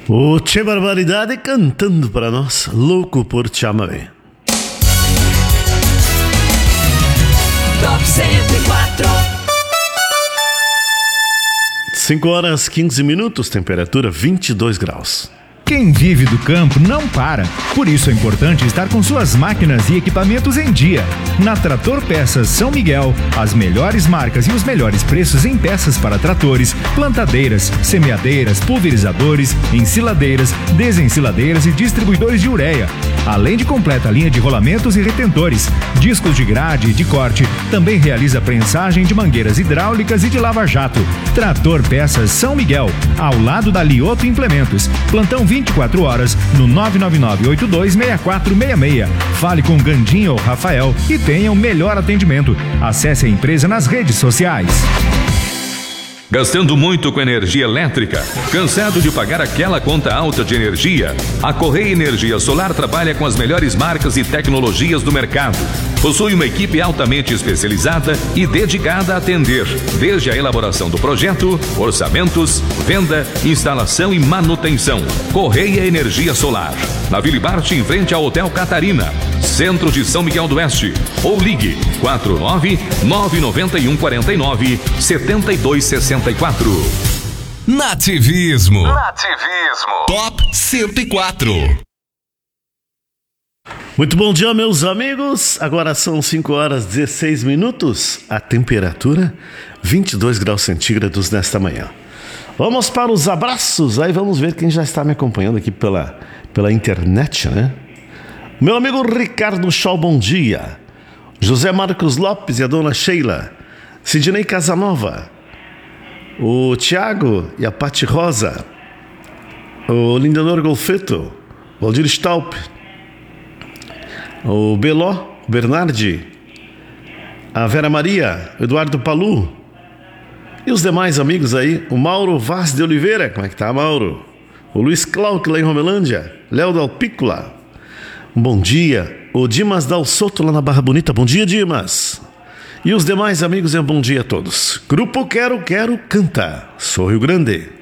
O Tchê Barbaridade cantando para nós, Louco por Te Amar. Top 104. 5 horas 15 minutos, temperatura 22 graus. Quem vive do campo não para. Por isso é importante estar com suas máquinas e equipamentos em dia. Na Trator Peças São Miguel, as melhores marcas e os melhores preços em peças para tratores, plantadeiras, semeadeiras, pulverizadores, ensiladeiras, desensiladeiras e distribuidores de ureia. Além de completa linha de rolamentos e retentores, discos de grade e de corte. Também realiza prensagem de mangueiras hidráulicas e de lava-jato. Trator Peças São Miguel, ao lado da Lioto Implementos. Plantão 24 horas no 999-826466. Fale com Gandinho ou Rafael e tenha o melhor atendimento. Acesse a empresa nas redes sociais. Gastando muito com energia elétrica? Cansado de pagar aquela conta alta de energia? A Correia Energia Solar trabalha com as melhores marcas e tecnologias do mercado. Possui uma equipe altamente especializada e dedicada a atender, desde a elaboração do projeto, orçamentos, venda, instalação e manutenção. Correia Energia Solar. Na Vila Bart, em frente ao Hotel Catarina, centro de São Miguel do Oeste. Ou ligue 49-99149-7264. Nativismo. Top 104. Muito bom dia, meus amigos. Agora são 5 horas 16 minutos. A temperatura 22 graus centígrados nesta manhã. Vamos para os abraços. Aí vamos ver quem já está me acompanhando aqui pela internet, né? Meu amigo Ricardo Shaw, bom dia. José Marcos Lopes e a dona Sheila. Sidney Casanova. O Tiago e a Pati Rosa. O Lindenor Golfeto. Valdir Staup. O Beló, o Bernardi, a Vera Maria, o Eduardo Palu e os demais amigos aí, o Mauro Vaz de Oliveira, como é que tá, Mauro? O Luiz Clark lá em Romelândia, Léo Dalpícola, um bom dia. O Dimas Dal Soto lá na Barra Bonita, bom dia, Dimas. E os demais amigos, um bom dia a todos. Grupo Quero canta, sou Rio Grande.